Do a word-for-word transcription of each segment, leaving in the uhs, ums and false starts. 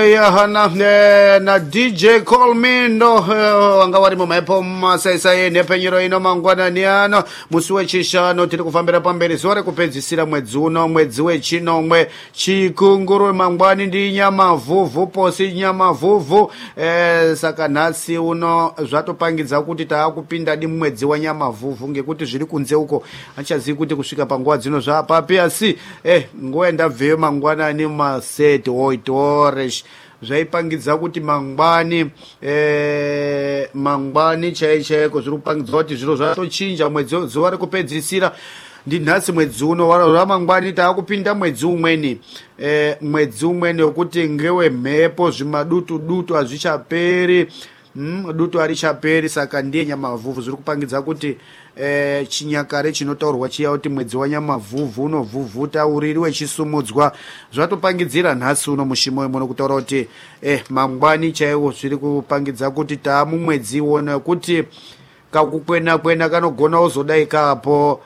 yeah hana eh, na D J Colmindo eh, wanga wari mu maipo masaisa nepenyero ino mangwana niano musuwe chishano tiri kufambira pamberi zore kupedzisira mwedzi uno mwedzi wechinomwe chikunguru mangwani ndi nyama vuvu posi nyama vuvu eh, saka nhasi uno zvatopangidza kuti taakupinda di mwedzi wa nyama vuvu ngekuti zviri kunze uko achazivi kuti kusvika panguva dzino zvapapi asi eh nguva ndabveyo mangwanani maseti oito horas zvaipangidza kuti mangwani eh, mangwani chai chaiko zviri kupangidza kuti zviro zvatochinja mwedzi zuva rekupedzisira ndi nhasi mwedzi uno ramangwani taakupinda mwedzi umweni eh, mwedzi umweni wekuti ngewe mhepo zvimadutu dutu hazvichaperi mm, dutu harichaperi saka ndiye nyamavhuvhu zviri kupangidza kuti eh, chinyakare chinotaurwa chiya kuti mwedzi wa nyamavhuvhu unovhuvhuta uriri wechisumudzwa zvatopangidzira nhasi uno mushimo wemuno kutaura kuti eh, mangwani chaiwo zviri kupangidza kuti taamumwedzi iwona kuti kakukwena kwena kanogona uzodai kapo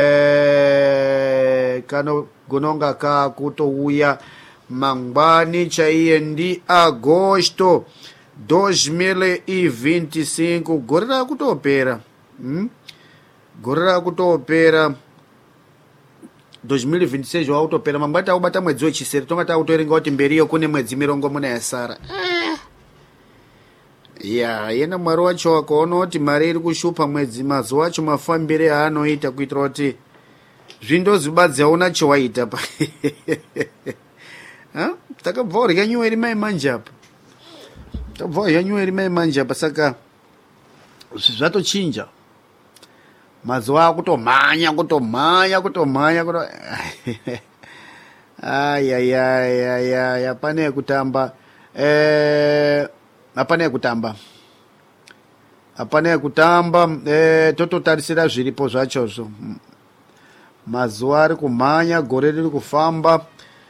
eh, kanogona unga kakutouya mangwani chaiye ndi agosto dois mil e vinte e cinco gore rakutopera hmm? gore rakutopera dois mil e vinte e seis wakutopera mangwani taubata mwedzi wechisere tonga takutoerenga kuti mberiyo kune mwedzi mirongo muna yasara eh. ya yena mwari wacho wakaona kuti mari iri kushupa mwedzi mazuva acho mafambire aanoita kuitira kuti zvindozvibadzaona chowaita pa takabva urya nyuwa iri maimanja apa takabva urya nyuwa iri maimanja apa saka zvatochinja mazuva akutomhanya kutomhanya kutomhanya kuto ayayayaya pane yekutamba eh, hapana yekutamba hapana yekutamba eh, tototarisira zviripo zvachozvo mazuva ari kumhanya gore riri kufamba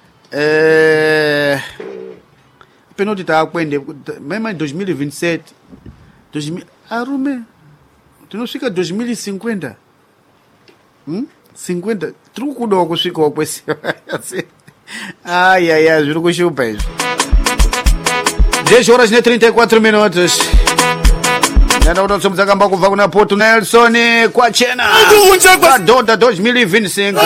eh, penoti taakwende maima dois mil e vinte e sete arume tinosvika dois mil e cinquenta hmm? cinquenta tiri kukudawo kusvikawo kwese ayaya zviri kushupa izvo dez horas ne trinta e quatro minutos nana unotsomudza kamba kubva kuna Porto Nelson kwachena padhodha dois mil e vinte e cinco